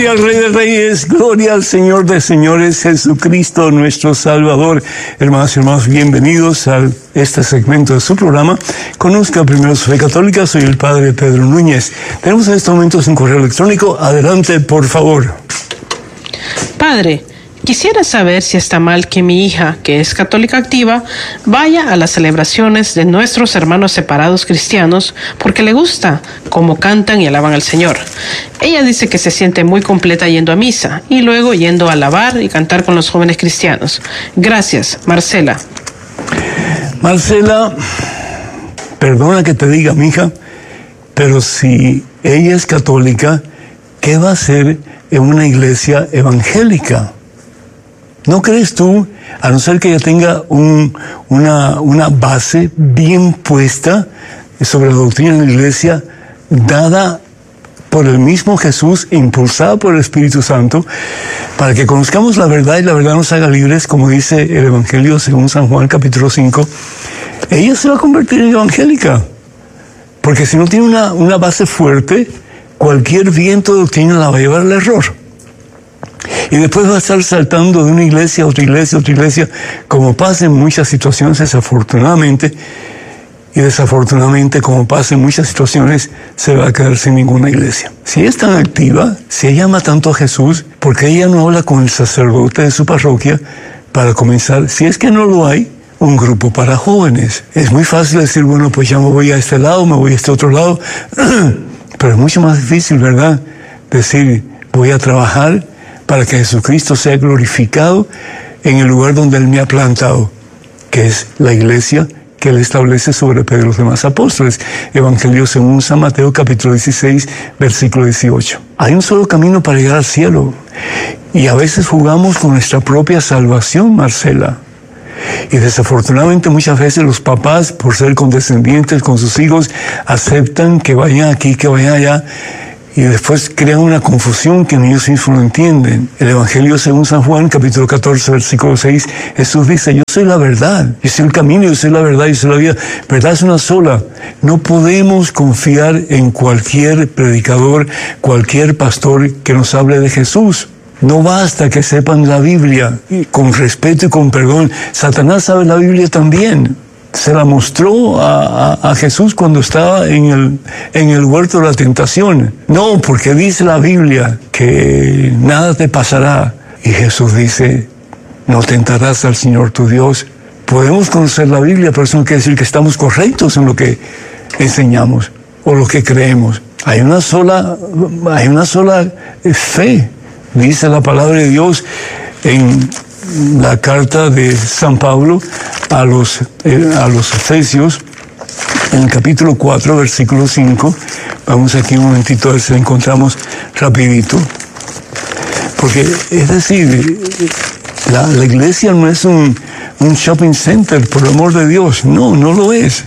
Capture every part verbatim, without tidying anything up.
Gloria al Rey de Reyes, gloria al Señor de Señores, Jesucristo, nuestro Salvador. Hermanos y hermanos, bienvenidos a este segmento de su programa. Conozca primero su fe católica. Soy el Padre Pedro Núñez. Tenemos en estos momentos un correo electrónico. Adelante, por favor. Padre, quisiera saber si está mal que mi hija, que es católica activa, vaya a las celebraciones de nuestros hermanos separados cristianos porque le gusta cómo cantan y alaban al Señor. Ella dice que se siente muy completa yendo a misa y luego yendo a alabar y cantar con los jóvenes cristianos. Gracias, Marcela. Marcela, perdona que te diga, mija, pero si ella es católica, ¿qué va a hacer en una iglesia evangélica? ¿No crees tú, a no ser que ella tenga un, una, una base bien puesta sobre la doctrina de la iglesia, dada por el mismo Jesús, impulsada por el Espíritu Santo, para que conozcamos la verdad y la verdad nos haga libres, como dice el Evangelio según San Juan capítulo cinco, ella se va a convertir en evangélica? Porque si no tiene una, una base fuerte, cualquier viento de doctrina la va a llevar al error. Y después va a estar saltando de una iglesia a otra iglesia a otra iglesia, como pasa en muchas situaciones, desafortunadamente. Y desafortunadamente, como pasa en muchas situaciones, se va a quedar sin ninguna iglesia. Si es tan activa, si ella ama tanto a Jesús, ¿por qué ella no habla con el sacerdote de su parroquia para comenzar, si es que no lo hay, un grupo para jóvenes? Es muy fácil decir, bueno, pues ya me voy a este lado, me voy a este otro lado. Pero es mucho más difícil, ¿verdad? Decir, voy a trabajar para que Jesucristo sea glorificado en el lugar donde Él me ha plantado, que es la iglesia que Él establece sobre Pedro y los demás apóstoles. Evangelio según San Mateo, capítulo dieciséis, versículo dieciocho. Hay un solo camino para llegar al cielo, y a veces jugamos con nuestra propia salvación, Marcela. Y desafortunadamente muchas veces los papás, por ser condescendientes con sus hijos, aceptan que vayan aquí, que vayan allá, y después crean una confusión que ni ellos mismos no entienden. El Evangelio según San Juan, capítulo catorce, versículo seis, Jesús dice, yo soy la verdad, yo soy el camino, yo soy la verdad, yo soy la vida. Verdad es una sola. No podemos confiar en cualquier predicador, cualquier pastor que nos hable de Jesús. No basta que sepan la Biblia, con respeto y con perdón. Satanás sabe la Biblia también. Se la mostró a, a, a Jesús cuando estaba en el, en el huerto de la tentación. No, porque dice la Biblia que nada te pasará. Y Jesús dice, no tentarás al Señor tu Dios. Podemos conocer la Biblia, pero eso no quiere decir que estamos correctos en lo que enseñamos o lo que creemos. Hay una sola, hay una sola fe. Dice la palabra de Dios en la carta de San Pablo a los, eh, a los Efesios, en el capítulo cuatro, versículo cinco. Vamos aquí un momentito a ver si la encontramos rapidito. Porque, es decir, la, la iglesia no es un, un shopping center, por el amor de Dios. No, no lo es.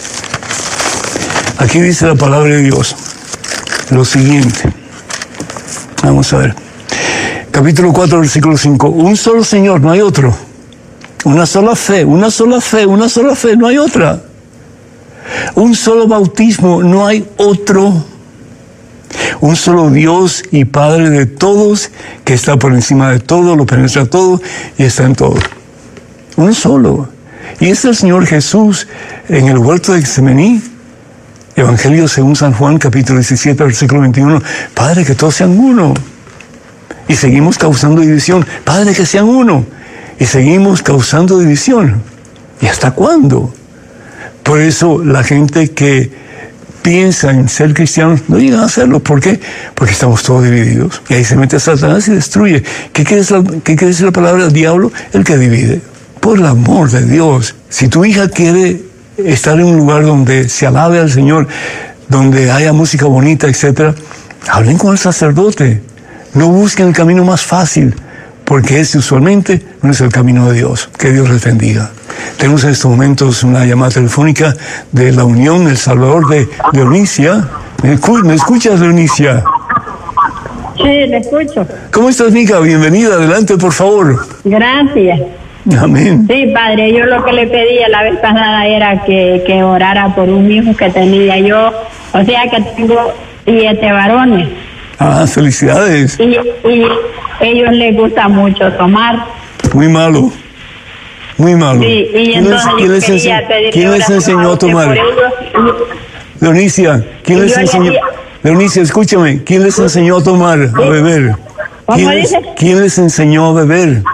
Aquí dice la palabra de Dios lo siguiente. Vamos a ver. Capítulo cuatro, versículo cinco. Un solo Señor, no hay otro. Una sola fe, una sola fe, una sola fe, no hay otra. Un solo bautismo, no hay otro. Un solo Dios y Padre de todos, que está por encima de todo, lo penetra todo y está en todo. Un solo. Y es el Señor Jesús en el huerto de Getsemaní. Evangelio según San Juan, capítulo diecisiete, versículo veintiuno. Padre, que todos sean uno. Y seguimos causando división. Padre, que sean uno. Y seguimos causando división. ¿Y hasta cuándo? Por eso la gente que piensa en ser cristianos no llegan a hacerlo. ¿Por qué? Porque estamos todos divididos. Y ahí se mete Satanás y destruye. ¿Qué quiere decir la, qué quiere decir la palabra del diablo? El que divide. Por el amor de Dios. Si tu hija quiere estar en un lugar donde se alabe al Señor, donde haya música bonita, etcétera, hablen con el sacerdote. No busquen el camino más fácil, porque ese usualmente no es el camino de Dios. Que Dios les bendiga. Tenemos en estos momentos una llamada telefónica de la Unión El Salvador de Leonicia. ¿Me, escu- ¿Me escuchas, Leonicia? Sí, le escucho. ¿Cómo estás, Mica? Bienvenida. Adelante, por favor. Gracias. Amén. Sí, padre, yo lo que le pedía la vez pasada era que, que orara por un hijo que tenía yo. O sea que tengo siete varones. Ah, felicidades. Y, y ellos les gusta mucho tomar. Muy malo. Muy malo. Sí, y ¿Quién les, entonces quién yo les quería ense- pedirle quién les oración enseñó a usted tomar? por ellos. Leonicia, ¿quién Y les yo le enseñó? hacía- Leonicia, escúchame, ¿quién les enseñó a tomar, a beber? ¿Cómo ¿Quién les, dice? quién les enseñó a beber?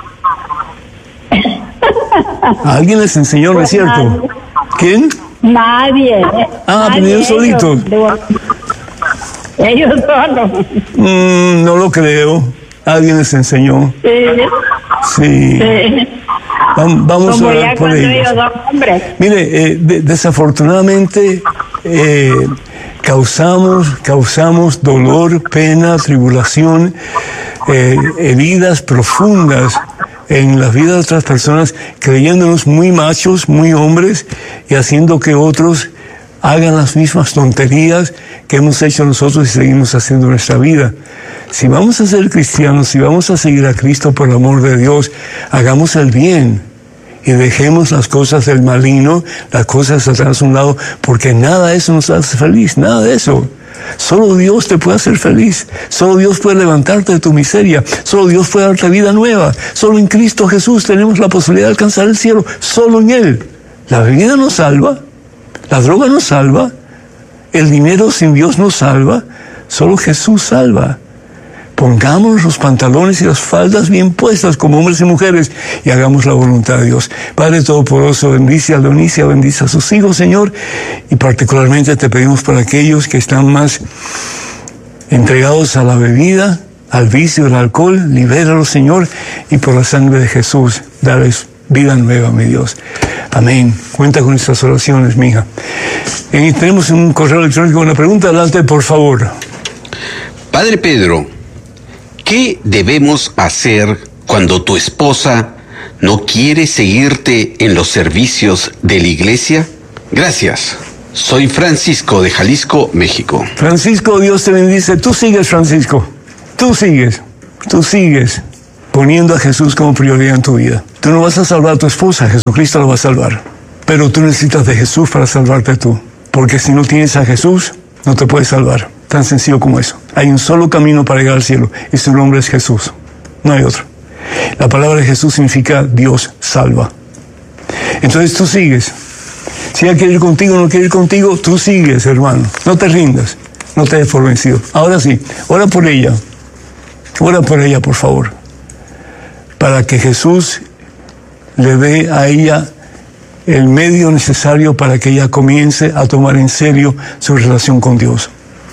Alguien les enseñó, ¿no es cierto? ¿Quién? Nadie. Ah, nadie, pero ellos solitos. Ellos solos. Mm, no lo creo. Alguien les enseñó. Sí, Sí. sí. Vam- Vamos Como a ya orar por cuando ellos. ellos son hombres. Mire, eh, de- desafortunadamente eh, causamos, causamos dolor, pena, tribulación, eh, heridas profundas en las vidas de otras personas, creyéndonos muy machos, muy hombres, y haciendo que otros hagan las mismas tonterías que hemos hecho nosotros y seguimos haciendo en nuestra vida. Si vamos a ser cristianos, si vamos a seguir a Cristo por el amor de Dios, hagamos el bien y dejemos las cosas del maligno, las cosas de Satanás a un lado, porque nada de eso nos hace feliz, nada de eso. Solo Dios te puede hacer feliz, solo Dios puede levantarte de tu miseria, solo Dios puede darte vida nueva, solo en Cristo Jesús tenemos la posibilidad de alcanzar el cielo, solo en Él. La bebida nos salva, la droga nos salva, el dinero sin Dios nos salva, solo Jesús salva. Pongamos los pantalones y las faldas bien puestas como hombres y mujeres y hagamos la voluntad de Dios. Padre Todopoderoso, bendice a Leonicia, bendice a sus hijos, Señor, y particularmente te pedimos para aquellos que están más entregados a la bebida, al vicio, al alcohol, libéralos, Señor, y por la sangre de Jesús, dales vida nueva, mi Dios. Amén. Cuenta con estas oraciones, mi hija. Eh, tenemos un correo electrónico, una pregunta, adelante, por favor. Padre Pedro, ¿qué debemos hacer cuando tu esposa no quiere seguirte en los servicios de la iglesia? Gracias. Soy Francisco de Jalisco, México. Francisco, Dios te bendice. Tú sigues, Francisco. Tú sigues. Tú sigues poniendo a Jesús como prioridad en tu vida. Tú no vas a salvar a tu esposa, Jesucristo la va a salvar. Pero tú necesitas de Jesús para salvarte tú. Porque si no tienes a Jesús, no te puedes salvar. Tan sencillo como eso. Hay un solo camino para llegar al cielo y su nombre es Jesús. No hay otro. La palabra de Jesús significa Dios salva. Entonces tú sigues. Si ella quiere ir contigo o no quiere ir contigo, tú sigues, hermano. No te rindas. No te des por vencido. Ahora sí, ora por ella. Ora por ella, por favor. Para que Jesús le dé a ella el medio necesario para que ella comience a tomar en serio su relación con Dios.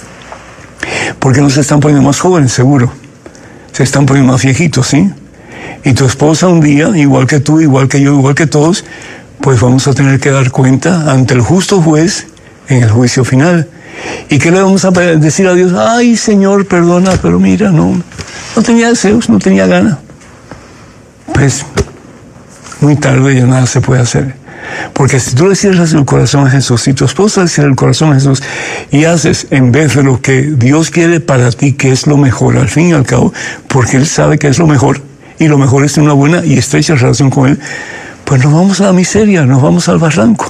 Porque no se están poniendo más jóvenes, seguro. Se están poniendo más viejitos, ¿sí? Y tu esposa un día, igual que tú, igual que yo, igual que todos, pues vamos a tener que dar cuenta ante el justo juez en el juicio final. ¿Y qué le vamos a decir a Dios? Ay, Señor, perdona, pero mira, no, no tenía deseos, no tenía gana. Pues, muy tarde ya nada se puede hacer. Porque si tú le cierras el corazón a Jesús, si tu esposa le cierra el corazón a Jesús y haces en vez de lo que Dios quiere para ti, que es lo mejor, al fin y al cabo, porque Él sabe que es lo mejor, y lo mejor es tener una buena y estrecha relación con Él, pues nos vamos a la miseria, nos vamos al barranco.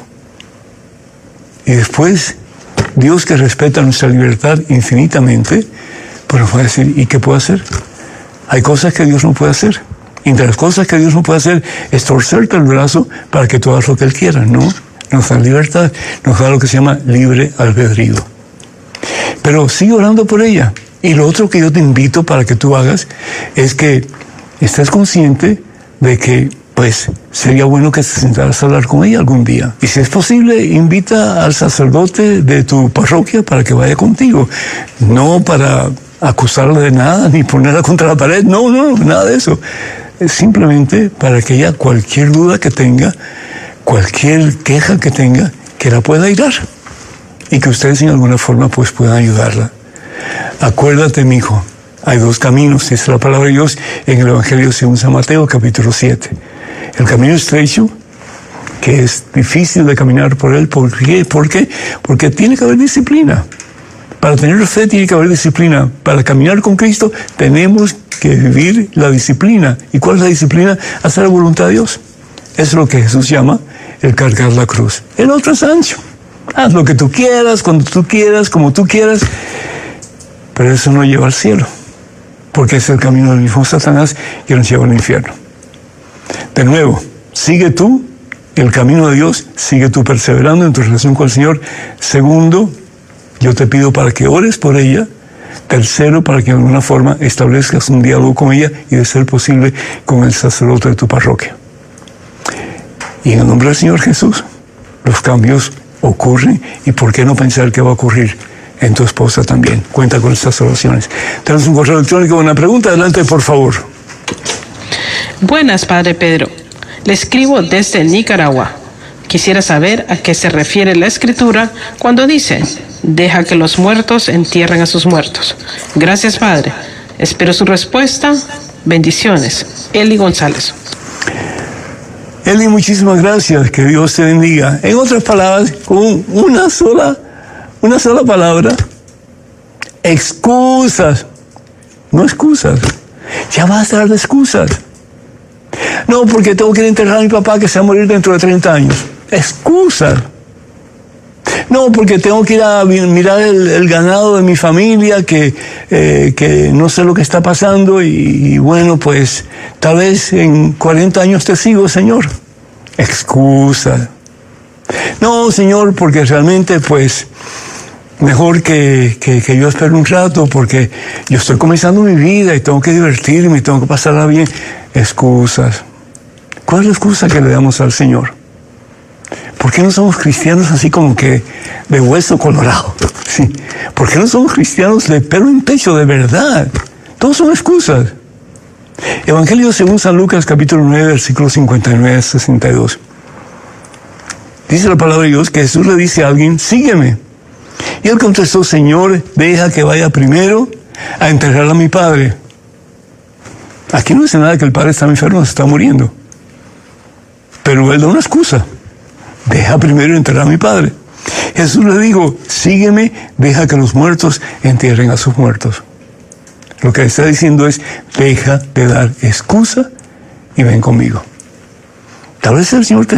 Y después, Dios, que respeta nuestra libertad infinitamente, pues nos va a decir, ¿y qué puedo hacer? Hay cosas que Dios no puede hacer. Y entre las cosas que Dios no puede hacer es torcerte el brazo para que tú hagas lo que Él quiera, ¿no? Nos da libertad, nos da lo que se llama libre albedrío. Pero sigue orando por ella. Y lo otro que yo te invito para que tú hagas es que estés consciente de que, pues, sería bueno que te sentaras a hablar con ella algún día. Y si es posible, invita al sacerdote de tu parroquia para que vaya contigo. No para acusarla de nada, ni ponerla contra la pared. No, no, nada de eso. Es simplemente para que ella, cualquier duda que tenga, cualquier queja que tenga, que la pueda ayudar. Y que ustedes en alguna forma pues puedan ayudarla. Acuérdate, mi hijo, hay dos caminos, dice la palabra de Dios en el Evangelio según San Mateo, capítulo siete. El camino estrecho, que es difícil de caminar por él. ¿Por qué? ¿Por qué? Porque tiene que haber disciplina. Para tener fe tiene que haber disciplina. Para caminar con Cristo tenemos que vivir la disciplina. ¿Y cuál es la disciplina? Hacer la voluntad de Dios. Es lo que Jesús llama el cargar la cruz. El otro es ancho. Haz lo que tú quieras, cuando tú quieras, como tú quieras. pero eso no lleva al cielo, porque es el camino del mismo Satanás que nos lleva al infierno. De nuevo, sigue tú el camino de Dios, sigue tú perseverando en tu relación con el Señor. Segundo, yo te pido para que ores por ella. Tercero, para que de alguna forma establezcas un diálogo con ella y, de ser posible, con el sacerdote de tu parroquia. Y en el nombre del Señor Jesús, los cambios ocurren, y ¿por qué no pensar que va a ocurrir en tu esposa también? Cuenta con estas oraciones. Tenemos un correo electrónico con una pregunta. Adelante, por favor. Buenas, Padre Pedro. Le escribo desde Nicaragua. Quisiera saber a qué se refiere la Escritura cuando dice: deja que los muertos entierren a sus muertos. Gracias, Padre. Espero su respuesta. Bendiciones. Eli González. Eli, muchísimas gracias. Que Dios te bendiga. En otras palabras, con una sola, una sola palabra: excusas. No excusas. Ya basta de dar de excusas. No, porque tengo que ir a enterrar a mi papá que se va a morir dentro de treinta años. Excusas. No, porque tengo que ir a mirar el, el ganado de mi familia, que, eh, que no sé lo que está pasando, y, y bueno, pues tal vez en cuarenta años te sigo, Señor. Excusa. No, Señor, porque realmente pues mejor que, que, que yo espere un rato, porque yo estoy comenzando mi vida y tengo que divertirme y tengo que pasarla bien. Excusas. ¿Cuál es la excusa que le damos al Señor? ¿Por qué no somos cristianos así como que de hueso colorado? Sí. ¿Por qué no somos cristianos de pelo en pecho, de verdad? Todos son excusas. Evangelio según San Lucas, capítulo nueve, versículos cincuenta y nueve a sesenta y dos. Dice la palabra de Dios que Jesús le dice a alguien: sígueme. Y él contestó: Señor, deja que vaya primero a enterrar a mi padre. Aquí no dice nada que el padre está enfermo, se está muriendo. Pero él da una excusa: deja primero enterrar a mi padre. Jesús le dijo: sígueme, deja que los muertos entierren a sus muertos. Lo que está diciendo es: deja de dar excusa y ven conmigo. Tal vez el Señor te